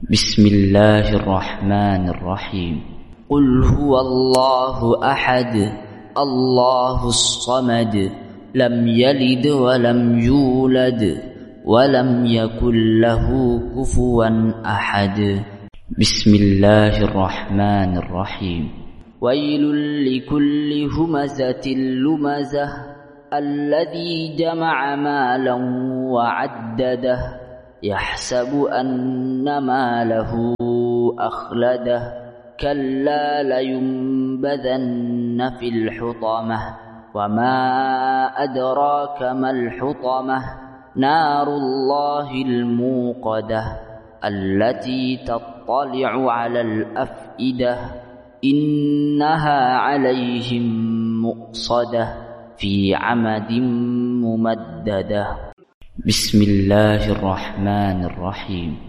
بسم الله الرحمن الرحيم. قل هو الله أحد الله الصمد لم يلد ولم يولد ولم يكن له كفوا أحد. بسم الله الرحمن الرحيم. ويل لكل همزة لمزة الذي جمع مالا وعدده يحسب أن ماله أخلده كلا لينبذن في الحطمة وما أدراك ما الحطمة نار الله الموقدة التي تطلع على الأفئدة إنها عليهم مؤصدة في عمد ممددة. بسم الله الرحمن الرحيم.